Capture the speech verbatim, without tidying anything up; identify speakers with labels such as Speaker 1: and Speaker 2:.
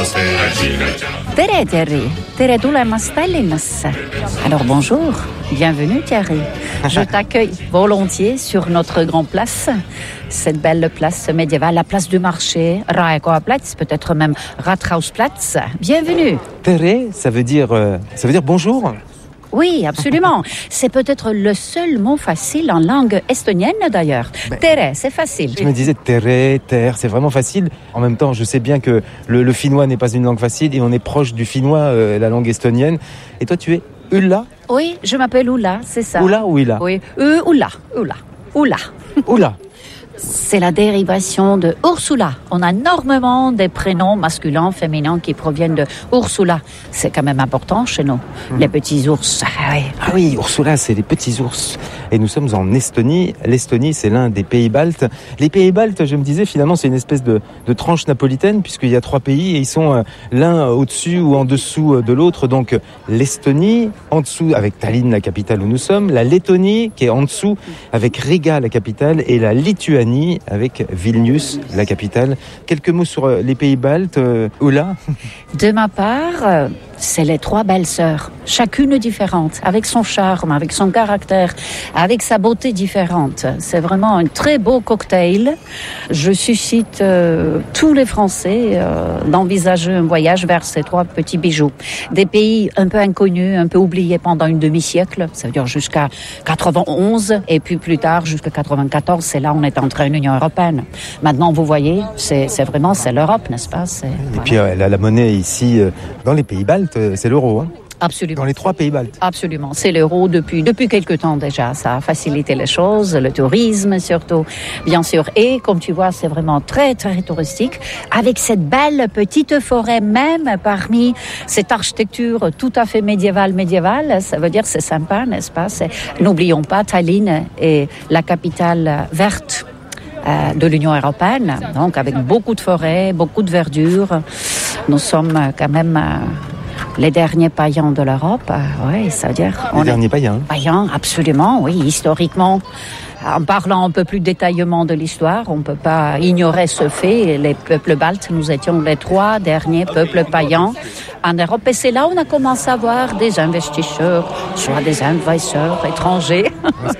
Speaker 1: Tere, Thierry. Tere tulemast Tallinnasse. Alors bonjour, bienvenue Thierry. Je t'accueille volontiers sur notre grande place, cette belle place médiévale, la place du marché, Raekoja-Platz, peut-être même Rathausplatz. Bienvenue.
Speaker 2: Tere, ça veut dire, euh, ça veut dire bonjour.
Speaker 1: Oui, absolument. C'est peut-être le seul mot facile en langue estonienne d'ailleurs. Ben, Tere, c'est facile.
Speaker 2: Je me disais Tere, terre, c'est vraiment facile. En même temps, je sais bien que le, le finnois n'est pas une langue facile et on est proche du finnois, euh, la langue estonienne. Et toi, tu es Ulla ?
Speaker 1: Oui, je m'appelle Ulla, c'est ça.
Speaker 2: Ulla ou Illa ?
Speaker 1: Oui, euh, Ulla, Ulla, Ulla.
Speaker 2: Ulla.
Speaker 1: C'est la dérivation de Ursula. On a énormément des prénoms masculins, féminins qui proviennent de Ursula. C'est quand même important chez nous, mmh. les petits ours.
Speaker 2: Ah oui. ah oui, Ursula, c'est les petits ours. Et nous sommes en Estonie. L'Estonie, c'est l'un des pays baltes. Les pays baltes, je me disais, finalement, c'est une espèce de, de tranche napolitaine, puisqu'il y a trois pays et ils sont euh, l'un au-dessus ou en dessous de l'autre. Donc, l'Estonie, en dessous, avec Tallinn, la capitale où nous sommes. La Lettonie, qui est en dessous, avec Riga, la capitale. Et la Lituanie, avec Vilnius, la capitale. Quelques mots sur les pays baltes, euh, Ulla.
Speaker 1: De ma part, euh, c'est les trois belles sœurs, chacune différente, avec son charme, avec son caractère, avec sa beauté différente. C'est vraiment un très beau cocktail. Je suscite euh, tous les Français euh, d'envisager un voyage vers ces trois petits bijoux. Des pays un peu inconnus, un peu oubliés pendant une demi-siècle, ça veut dire jusqu'à quatre-vingt-onze, et puis plus tard jusqu'à quatre-vingt-quatorze, c'est là on est entré en Union européenne. Maintenant, vous voyez, c'est, c'est vraiment, c'est l'Europe, n'est-ce pas ? C'est,
Speaker 2: Et
Speaker 1: voilà.
Speaker 2: puis euh, la, la monnaie ici, euh, dans les pays baltes, euh, c'est l'euro, hein ?
Speaker 1: Absolument.
Speaker 2: Dans les trois pays baltes.
Speaker 1: Absolument. C'est l'euro depuis, depuis quelque temps déjà. Ça a facilité les choses, le tourisme surtout, bien sûr. Et comme tu vois, c'est vraiment très, très touristique. Avec cette belle petite forêt, même parmi cette architecture tout à fait médiévale, médiévale. Ça veut dire c'est sympa, n'est-ce pas? C'est, n'oublions pas, Tallinn est la capitale verte euh, de l'Union européenne. Donc, avec beaucoup de forêts, beaucoup de verdure. Nous sommes quand même... Euh, les derniers païens de l'Europe, euh, oui, c'est-à-dire...
Speaker 2: Les derniers païens.
Speaker 1: Païens, absolument, oui, historiquement. En parlant un peu plus détaillement de l'histoire, on ne peut pas ignorer ce fait. Les peuples baltes, nous étions les trois derniers peuples païens en Europe. Et c'est là où on a commencé à voir des investisseurs, soit des investisseurs étrangers.